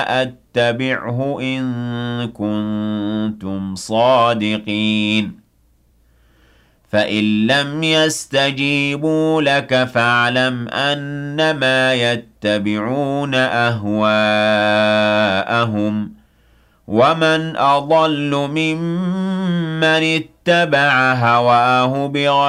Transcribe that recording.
أتبعه إن كنتم صادقين فإن لم يستجيبوا لك فاعلم أنما يتبعون أهواءهم ومن أضل ممن اتبع هواه بغير